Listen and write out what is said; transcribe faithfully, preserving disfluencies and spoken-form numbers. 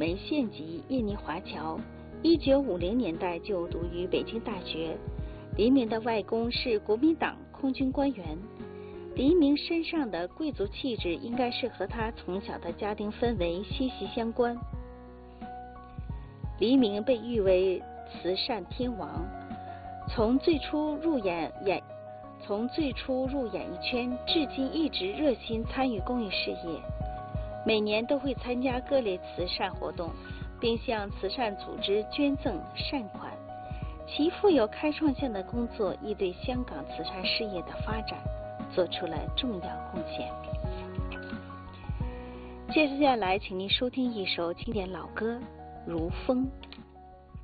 人县籍印尼华侨，一九五零年代就读于北京大学。黎明的外公是国民党空军官员，黎明身上的贵族气质应该是和他从小的家庭氛围息息相关。黎明被誉为慈善天王，从最初入演演从最初入演艺圈，至今一直热心参与公益事业，每年都会参加各类慈善活动，并向慈善组织捐赠善款。其富有开创性的工作亦对香港慈善事业的发展做出了重要贡献。接下来请您收听一首经典老歌《如风》。